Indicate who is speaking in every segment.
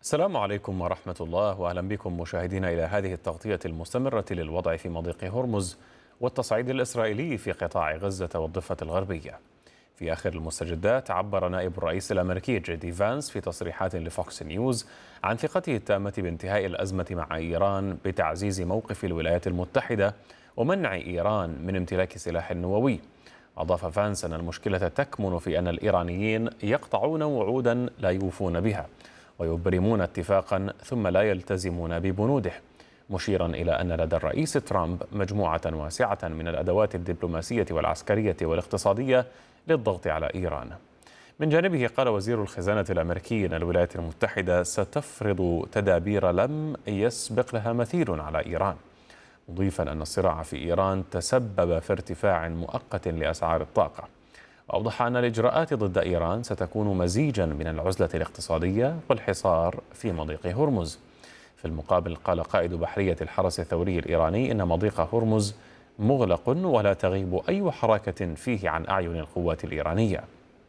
Speaker 1: السلام عليكم ورحمة الله، وأهلا بكم مشاهدينا إلى هذه التغطية المستمرة للوضع في مضيق هرمز والتصعيد الإسرائيلي في قطاع غزة والضفة الغربية. في آخر المستجدات، عبر نائب الرئيس الأمريكي جي دي فانس في تصريحات لفوكس نيوز عن ثقته التامة بانتهاء الأزمة مع إيران بتعزيز موقف الولايات المتحدة ومنع إيران من امتلاك سلاح نووي. أضاف فانس أن المشكلة تكمن في أن الإيرانيين يقطعون وعودا لا يوفون بها ويبرمون اتفاقا ثم لا يلتزمون ببنوده، مشيرا إلى أن لدى الرئيس ترامب مجموعة واسعة من الأدوات الدبلوماسية والعسكرية والاقتصادية للضغط على إيران. من جانبه، قال وزير الخزانة الأمريكي أن الولايات المتحدة ستفرض تدابير لم يسبق لها مثيل على إيران، مضيفا أن الصراع في إيران تسبب في ارتفاع مؤقت لأسعار الطاقة. وأوضح أن الإجراءات ضد إيران ستكون مزيجا من العزلة الاقتصادية والحصار في مضيق هرمز. في المقابل، قال قائد بحرية الحرس الثوري الإيراني إن مضيق هرمز مغلق ولا تغيب أي حركة فيه عن أعين القوات الإيرانية.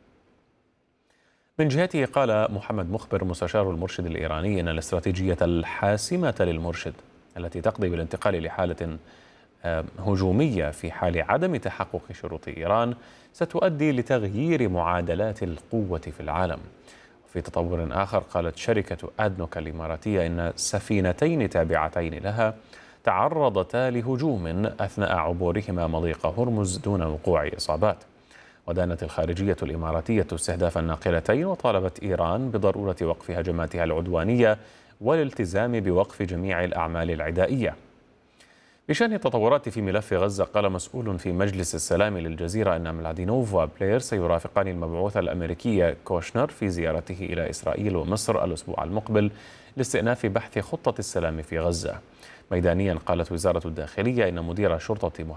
Speaker 1: من جهته، قال محمد مخبر مستشار المرشد الإيراني إن الاستراتيجية الحاسمة للمرشد التي تقضي بالانتقال لحالة هجومية في حال عدم تحقق شروط إيران ستؤدي لتغيير معادلات القوة في العالم. في تطور آخر، قالت شركة أدنوك الإماراتية إن سفينتين تابعتين لها تعرضتا لهجوم أثناء عبورهما مضيق هرمز دون وقوع إصابات. ودانت الخارجية الإماراتية استهداف الناقلتين وطالبت إيران بضرورة وقف هجماتها العدوانية والالتزام بوقف جميع الأعمال العدائية. بشأن التطورات في ملف غزة، قال مسؤول في مجلس السلام للجزيرة أن ملادينوف وبلير سيرافقان المبعوث الأمريكي كوشنر في زيارته إلى إسرائيل ومصر الأسبوع المقبل لاستئناف بحث خطة السلام في غزة. ميدانيا، قالت وزارة الداخلية إن مدير شرطة